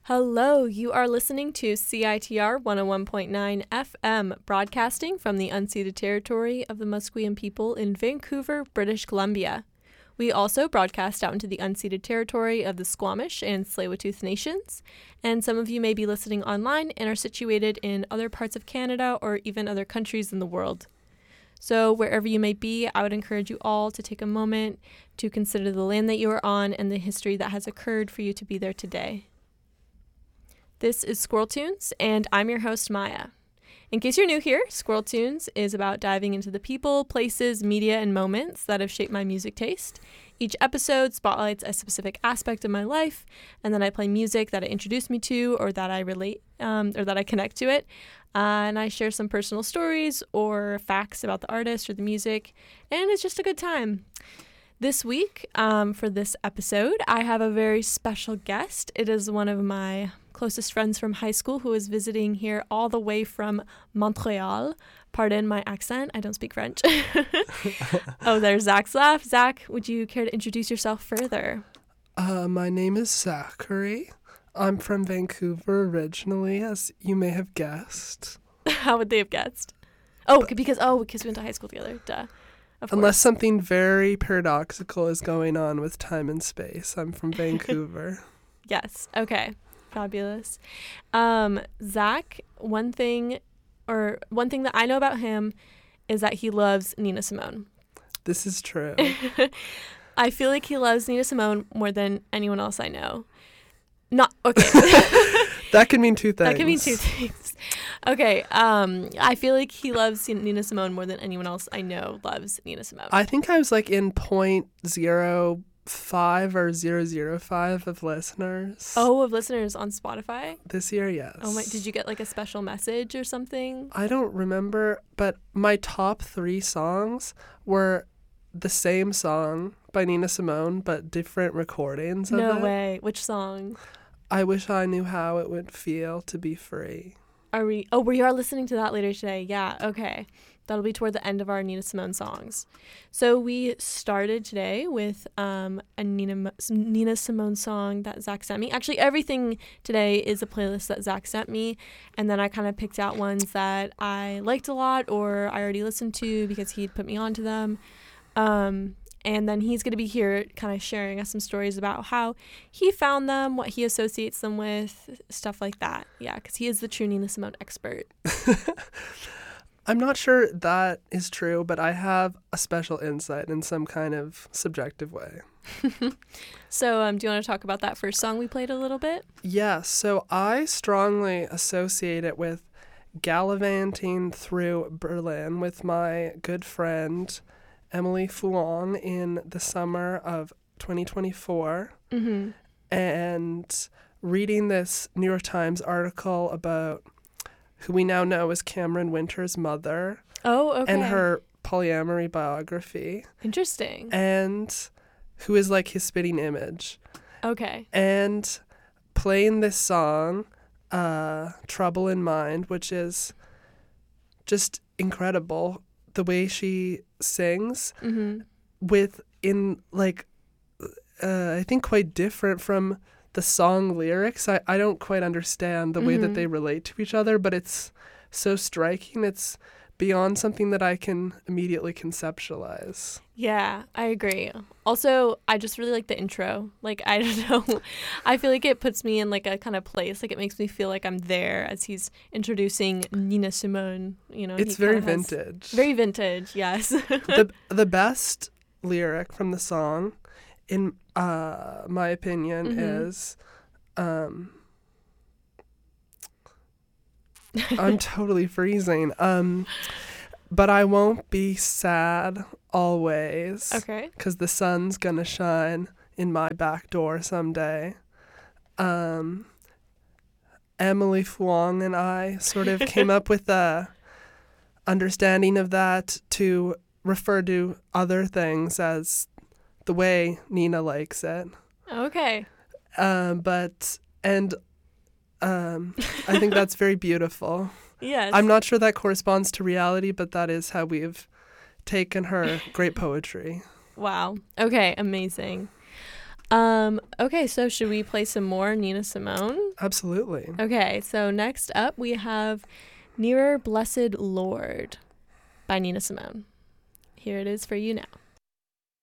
Hello, you are listening to CITR 101.9 FM, broadcasting from the unceded territory of the Musqueam people in Vancouver, British Columbia. We also broadcast out into the unceded territory of the Squamish and Tsleil-Waututh nations, and some of you may be listening online and are situated in other parts of Canada or even other countries in the world. So wherever you may be, I would encourage you all to take a moment to consider the land that you are on and the history that has occurred for you to be there today. This is Squirrel Tunes, and I'm your host, Maya. In case you're new here, Squirrel Tunes is about diving into the people, places, media, and moments that have shaped my music taste. Each episode spotlights a specific aspect of my life, and then I play music that it introduced me to or that I relate or that I connect to it. And I share some personal stories or facts about the artist or the music, and it's just a good time. This week, for this episode, I have a very special guest. It is one of my closest friends from high school who is visiting here all the way from Montreal. Pardon my accent, I don't speak French. Oh, there's Zach's laugh. Zach, would you care to introduce yourself further? My name is Zachary. I'm from Vancouver originally, as you may have guessed. How would they have guessed? Because we went to high school together. Duh. Unless something very paradoxical is going on with time and space. I'm from Vancouver. Yes. Okay. Fabulous. Zach, one thing that I know about him is that he loves Nina Simone. This is true. I feel like he loves Nina Simone more than anyone else I know. Not okay. That can mean two things. That can mean two things. Okay. I feel like he loves Nina Simone more than anyone else I know loves Nina Simone. I think I was like in 0.05 or 0.005 of listeners. Oh, of listeners on Spotify? This year, yes. Oh my! Did you get like a special message or something? I don't remember, but my top 3 songs were the same song by Nina Simone, but different recordings of it. No way. Which song? I Wish I Knew How It Would Feel to Be Free. We are listening to that later today. Yeah, okay. That'll be toward the end of our Nina Simone songs. So we started today with a Nina Simone song that Zach sent me. Actually, everything today is a playlist that Zach sent me, and then I kind of picked out ones that I liked a lot or I already listened to because he'd put me onto them. And then he's going to be here kind of sharing us some stories about how he found them, what he associates them with, stuff like that. Yeah, because he is the true Nina Simone expert. I'm not sure that is true, but I have a special insight in some kind of subjective way. So do you want to talk about that first song we played a little bit? Yeah, so I strongly associate it with gallivanting through Berlin with my good friend Emily Fouong in the summer of 2024, and reading this New York Times article about who we now know as Cameron Winter's mother. Oh, okay. And her polyamory biography. Interesting. And who is like his spitting image. Okay. And playing this song, Trouble in Mind, which is just incredible. The way she sings I think quite different from the song lyrics. I don't quite understand the way that they relate to each other, but it's so striking. It's beyond something that I can immediately conceptualize. Yeah, I agree. Also, I just really like the intro. Like, I don't know. I feel like it puts me in like a kind of place. Like, it makes me feel like I'm there as he's introducing Nina Simone. You know, it's very vintage. Very vintage, yes. The best lyric from the song, in my opinion, is I'm totally freezing. But I won't be sad always. Okay. Because the sun's gonna shine in my back door someday. Emily Fouong and I sort of came up with a understanding of that to refer to other things as the way Nina likes it. Okay. I think that's very beautiful. Yes. I'm not sure that corresponds to reality, but that is how we've taken her great poetry. Wow. Okay, amazing. Okay, so should we play some more Nina Simone? Absolutely. Okay, so next up we have Nearer Blessed Lord by Nina Simone. Here it is for you now.